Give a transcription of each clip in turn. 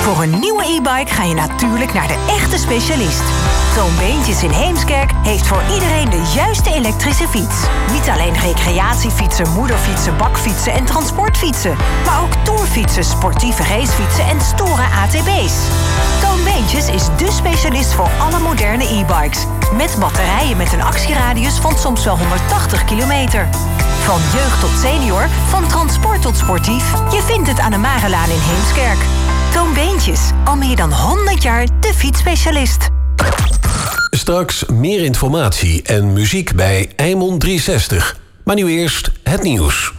Voor een nieuwe e-bike ga je natuurlijk naar de echte specialist. Toon Beentjes in Heemskerk heeft voor iedereen de juiste elektrische fiets. Niet alleen recreatiefietsen, moederfietsen, bakfietsen en transportfietsen, maar ook tourfietsen, sportieve racefietsen en stoere ATV's. Toon Beentjes is dé specialist voor alle moderne e-bikes. Met batterijen met een actieradius van soms wel 180 kilometer. Van jeugd tot senior, van transport tot sportief. Je vindt het aan de Marelaan in Heemskerk. Toon Beentjes, al meer dan 100 jaar de fietsspecialist. Straks meer informatie en muziek bij Eimond 360. Maar nu eerst het nieuws.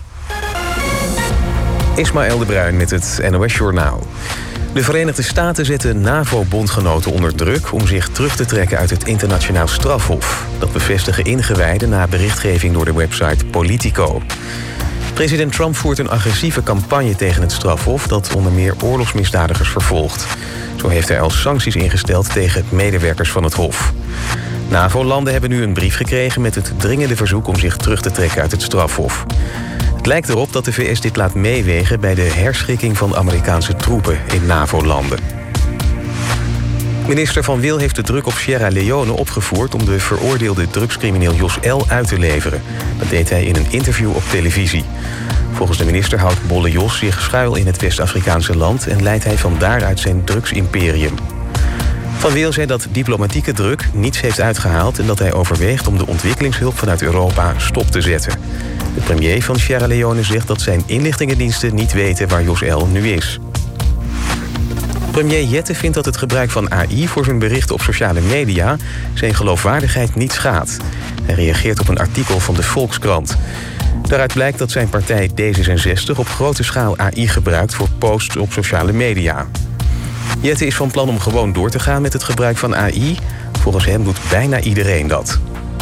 Ismaël de Bruin met het NOS Journaal. De Verenigde Staten zetten NAVO-bondgenoten onder druk om zich terug te trekken uit het internationaal strafhof. Dat bevestigen ingewijden na berichtgeving door de website Politico. President Trump voert een agressieve campagne tegen het strafhof dat onder meer oorlogsmisdadigers vervolgt. Zo heeft hij al sancties ingesteld tegen medewerkers van het hof. NAVO-landen hebben nu een brief gekregen met het dringende verzoek om zich terug te trekken uit het strafhof. Het lijkt erop dat de VS dit laat meewegen bij de herschikking van Amerikaanse troepen in NAVO-landen. Minister Van Wil heeft de druk op Sierra Leone opgevoerd om de veroordeelde drugscrimineel Jos L. uit te leveren. Dat deed hij in een interview op televisie. Volgens de minister houdt Bolle Jos zich schuil in het West-Afrikaanse land en leidt hij van daaruit zijn drugsimperium. Van Wil zei dat diplomatieke druk niets heeft uitgehaald en dat hij overweegt om de ontwikkelingshulp vanuit Europa stop te zetten. De premier van Sierra Leone zegt dat zijn inlichtingendiensten niet weten waar Jos L. nu is. Premier Jette vindt dat het gebruik van AI voor zijn berichten op sociale media zijn geloofwaardigheid niet schaadt. Hij reageert op een artikel van de Volkskrant. Daaruit blijkt dat zijn partij D66 op grote schaal AI gebruikt voor posts op sociale media. Jette is van plan om gewoon door te gaan met het gebruik van AI. Volgens hem doet bijna iedereen dat.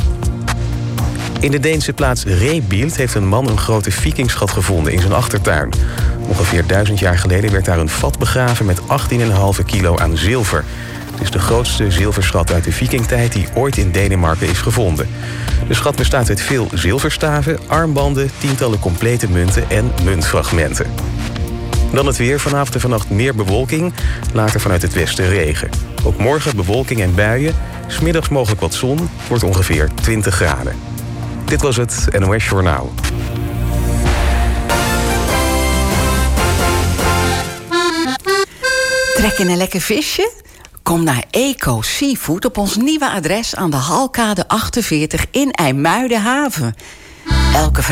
In de Deense plaats Rebild heeft een man een grote vikingschat gevonden in zijn achtertuin. Ongeveer 1000 jaar geleden werd daar een vat begraven met 18,5 kilo aan zilver. Het is de grootste zilverschat uit de vikingtijd die ooit in Denemarken is gevonden. De schat bestaat uit veel zilverstaven, armbanden, tientallen complete munten en muntfragmenten. Dan het weer. Vanavond en vannacht meer bewolking. Later vanuit het westen regen. Ook morgen bewolking en buien. 's Middags mogelijk wat zon. Het wordt ongeveer 20 graden. Dit was het NOS Journaal. Trek in een lekker visje? Kom naar Eco Seafood op ons nieuwe adres aan de Halkade 48 in IJmuidenhaven. Elke